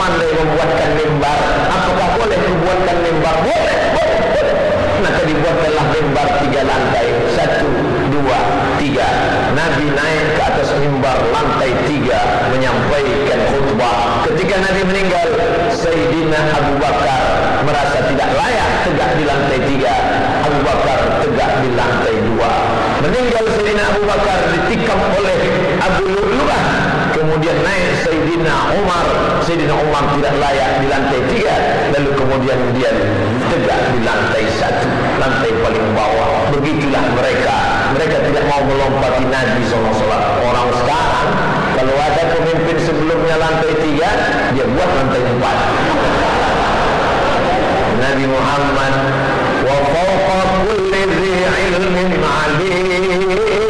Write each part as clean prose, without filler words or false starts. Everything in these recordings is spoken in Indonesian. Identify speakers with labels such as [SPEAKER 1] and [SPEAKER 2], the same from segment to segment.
[SPEAKER 1] pandai membuatkan mimbar. Apakah boleh dibuatkan mimbar? Boleh, boleh, boleh. Maka dibuatkanlah mimbar 3 lantai. 1, 2, 3. Nabi naik ke atas mimbar lantai 3 menyampaikan khutbah. Ketika Nabi meninggal, Sayyidina Abu Bakar merasa tidak layak tegak di lantai 3. Abu Bakar tegak di lantai 2. Meninggal Sayyidina Abu Bakar ditikam oleh Abu Lu'lu'ah. Kemudian naik Sayyidina Umar. Sayyidina Umar tidak layak di lantai 3. Lalu kemudian dia tegak di lantai 1, lantai paling bawah. Begitulah mereka tidak mau melompati Nabi SAW. Orang sekarang kalau ada pemimpin sebelumnya lantai 3, dia buat lantai 4. Nabi Muhammad wa fawqa kulli dhi ilmin alim,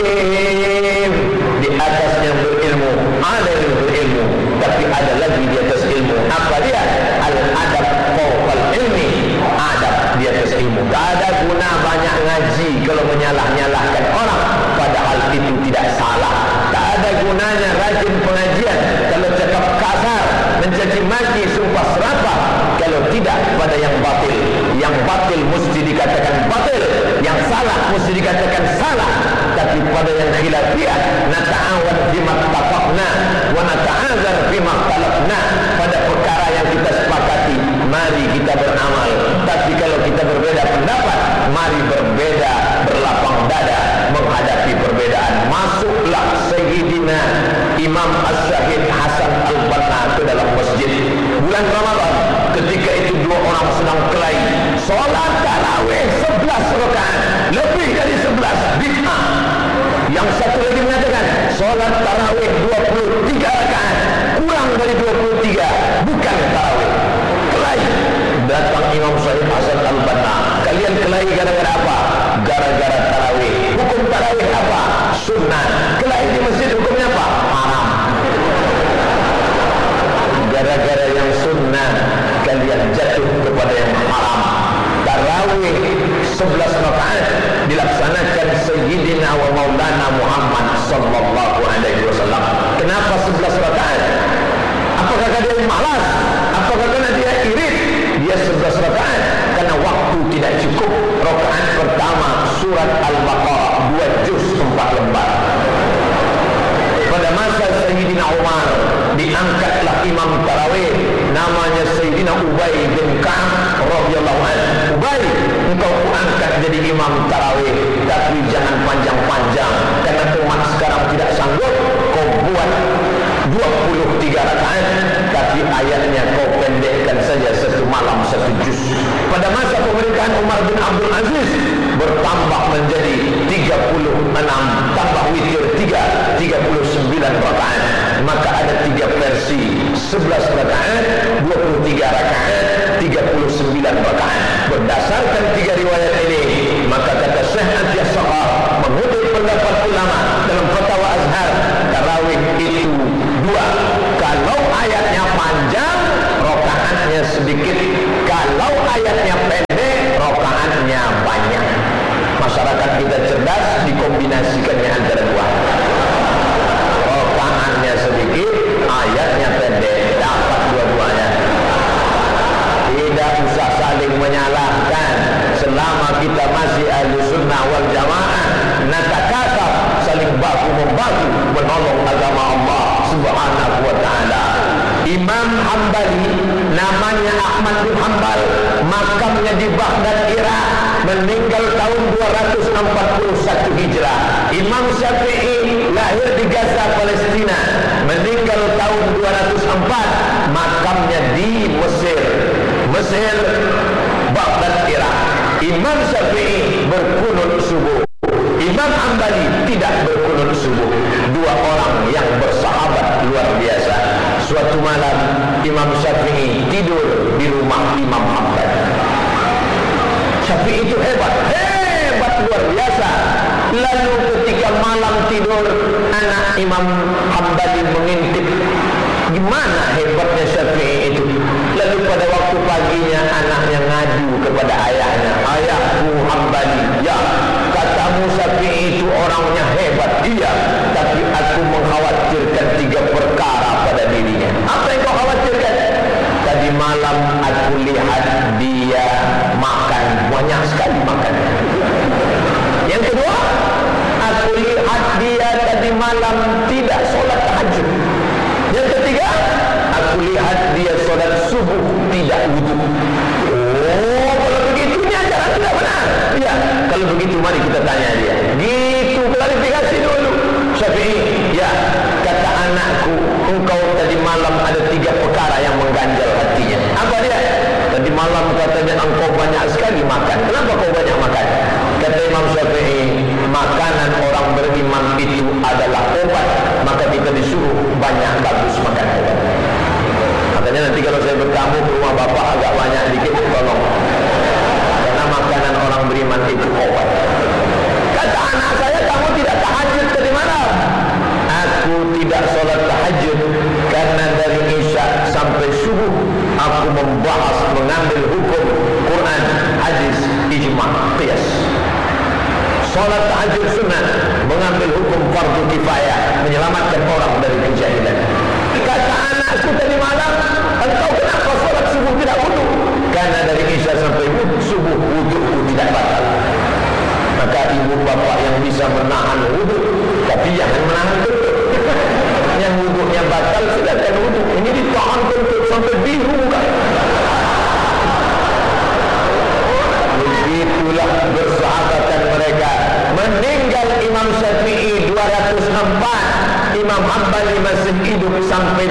[SPEAKER 1] di atasnya berilmu, ada yang berilmu, tapi ada lagi di atas ilmu. Apa dia? Al-adab fawqal ilmi, adab di atas ilmu. Tak ada guna banyak ngaji kalau menyalah-nyalahkan orang, padahal itu tidak salah. Tak ada gunanya rajin pengajian kalau cakap kasar, mencaci maki, sumpah serapah, kalau tidak pada yang batil. Yang batil mesti dikatakan batil, yang salah mesti dikatakan salah. Tapi pada yang khilafiyah, nata'awan bima tafaqna wa nata'azar bima talafna. Pada perkara yang kita sepakati, mari kita beramal. Tapi kalau kita berbeda pendapat, mari berbeda berlapang dada menghadapi perbedaan. Masuklah Sayyidina Imam As-Syahid Hasan Al-Banna ke dalam masjid bulan Ramadan. Ketika itu 2 orang sedang kelahi solat tarawih 11 rakaat, lebih dari 11 bid'ah. Yang satu lagi mengatakan solat tarawih 23 rakaat, kurang dari 23, bukan tarawih. Kelahi. Datang Imam Syahid Hasan Al-Banna. Kalian kelahi gara-gara apa? Gara-gara tarawih. Hukum tarawih apa? Sunnah. Kelahi di masjid hukumnya apa? Haram. Gara-gara yang sunnah kalian jatuh kepada yang haram. Tarawih 11 rakaat dilaksanakan Sayyidina wa Maulana Muhammad sallallahu alaihi wasallam. Kenapa 11 rakaat? Apakah dia malas? Apakah dia irit? Dia 11 rakaat karena waktu tidak cukup. Rakaat pertama surat Al-Baqarah 2 juz 4 lembar. Pada masa Sayyidina Umar diangkatlah imam tarawih, namanya Sayyidina Ubay bin Ka'ab radhiyallahu anhu. Ubay, engkau angkat jadi imam tarawih, tapi jangan panjang-panjang karena umat sekarang tidak sanggup. Kau buat 23 rakaat, tapi ayatnya kau pendekkan saja 1 malam 1 juz. Pada masa pemerintahan Umar bin Abdul Aziz bertambah menjadi 36 tambah witir 39 rakaat. Maka ada 3 versi, 11 rakaat, 23 rakaat, 39 rakaat. Berdasarkan 3 riwayat ini, maka kata Syekh Atiyah Saqaf mengutip pendapat ulama dalam fatwa Azhar, tarawih itu 2. Kalau ayatnya panjang, rakaatnya sedikit. Kalau ayatnya pendek, rakaatnya banyak. Masyarakat kita cerdas, dikombinasikannya antara 2. Rakaatnya sedikit, ayatnya pendek, dapat dua-duanya. Tidak usah saling menyalahkan. Selama kita masih ahli sunnah wal jamaah, natakasab, saling baku-membaku menolong agama Allah subhanahu wa ta'ala. Imam Hambali namanya Ahmad bin Hanbal, makamnya di Baghdad, Irak, meninggal tahun 241 Hijrah. Imam Syafi'i lahir di Gaza, Palestina, meninggal tahun 204, makamnya di Mesir, Baghdad, Irak. Imam Syafi'i berkunut subuh, Imam Hambali tidak berkunut subuh. 2 orang yang bersahabat luar biasa. Suatu malam Imam Syafi'i tidur di rumah Imam Hambali. Syafi'i itu hebat luar biasa. Lalu ketika malam tidur, anak Imam Hambali mengintip gimana hebatnya Syafi'i itu. Lalu pada waktu paginya anaknya ngadu kepada ayahnya, ayahku Hambali, ya katamu Syafi'i itu orangnya hebat, iya, tapi aku mengkhawatirkan 3 perkara pada dirinya. Apa yang kau khawatirkan? malam aku lihat dia makan, banyak sekali makan. Yang kedua, aku lihat dia tadi malam tidak solat tahajud. Yang ketiga, aku lihat dia solat subuh tidak wudu. Oh, kalau begitu ini ajaran tidak benar. Ya, kalau begitu mari kita tanya dia. Gitu, klarifikasi dulu. Syafi'i, ya, kata anakku, engkau tadi malam ada 3 perkara yang mengganjal hatinya. Apa dia? Tadi malam katanya engkau banyak sekali makan. Kenapa kau banyak makan? Kata Imam Syafi'i, makanan orang beriman itu adalah obat, maka kita disuruh banyak bagus makan obat. Makanya nanti kalau saya bertamu ke rumah bapak agak banyak dikit, tolong, karena makanan orang beriman itu obat. Kata anak saya, kamu tidak tahajud tadi malam. Aku tidak solat tahajud karena dari isya sampai subuh aku membahas, mengambil hukum Quran, hadis, ijma', qiyas. Solat tahajud sunnah, mengambil hukum fardu kifayah, menyelamatkan orang dari kejahilan. Kata anakku tadi malam, engkau kenapa solat subuh tidak wudu? Karena dari isya sampai subuh wuduku tidak batal. Maka ibu bapak yang bisa menahan wudu, tapi jangan menahan kentut. Yang wudunya batal silakan wudu. Ini ditahan kentut sampai biru kan? Begitulah bersahabatan mereka. Meninggal Imam Syafi'i 204, Imam Hambali masih hidup sampai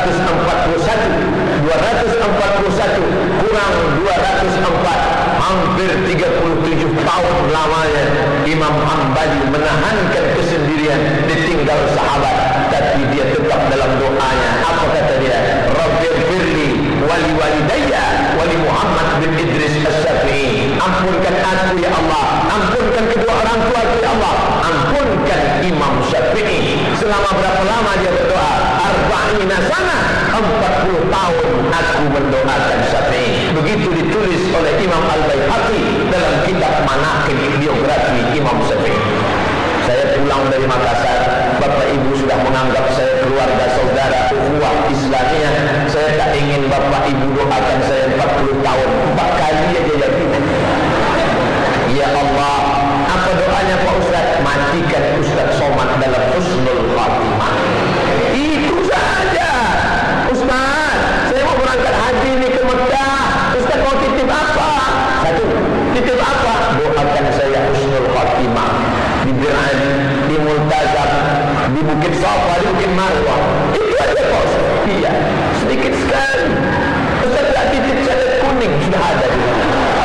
[SPEAKER 1] 241 kurang 204, hampir 37 tahun lamanya Imam Hambali menahankan kesendirian, ditinggal sahabat, tapi dia tetap dalam doanya. Apa kata dia? Rabbighfirli wali walidayya wali Muhammad bin Idris Asy-Syafi'i. Ampunkan aku ya Allah, ampunkan kedua orang tua ya Allah, ampunkan Imam Syafi'i. Selama berapa lama dia berdoa? 40 sana, 40 tahun aku mendoakan Syafi'i. Begitu ditulis oleh Imam Al-Baihaqi dalam kitab Manaqib biografi Imam Syafi'i. Saya pulang dari Makassar, bapak ibu sudah menganggap saya keluarga saudara ukhuwah Islamiyah. Saya tak ingin bapak ibu doakan saya 40 tahun, 4 kali aja jadi. Ya Allah, apa doanya Pak Ustaz? Matikan Ustaz Somad dalam husnul khatimah. Itu saja. Ustaz, saya mau berangkat haji ini ke Mekah. Ustaz mau titip apa? Satu, titip apa? Doakan saya husnul khatimah di Bir'an, di Multazam, di Bukit Safa, di Bukit Marwah. Itu aja Pak Ustaz. Iya, sedikit sekali. Ustaz tak titip cadat kuning, sudah ada di rumah.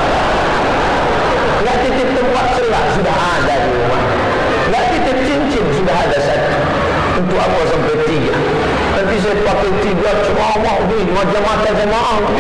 [SPEAKER 1] Tak titip tempat celak, sudah ada di rumah. Tak titip cincin, sudah ada satu. Untuk apa sampai 3? Nanti saya pakai 3 ceramah ni, macam-macam jemaah ni.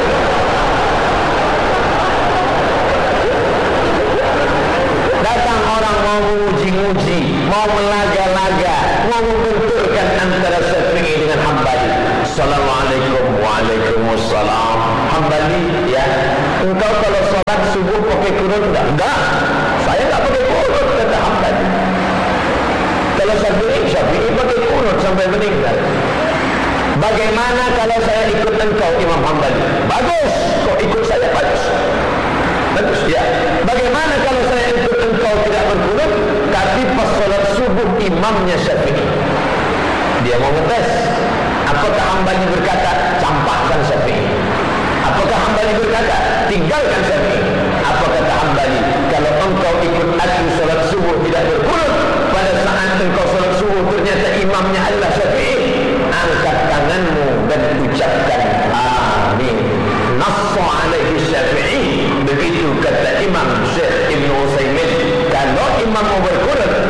[SPEAKER 1] Datang orang mau menguji-uji, mau melaga-laga, mau membenturkan antara Syafi'i dengan Hambali. Assalamualaikum. Waalaikumsalam. Hambali, ya, engkau kalau sholat subuh pakai kurun enggak? Enggak, saya enggak pakai kurun, kata Hambali. Kalau Syafi'i pakai kurun sampai meninggal. Bagaimana kalau saya ikut engkau Imam Hambali? Bagus, kau ikut saya bagus. Bagus, ya. Bagaimana kalau saya ikut engkau tidak berkurun, tapi pas sholat subuh imamnya Syafi'i? Dia mau ngetes. Apakah Hambali berkata campakkan Syafi'i? Apakah Hambali berkata tinggalkan Syafi'i?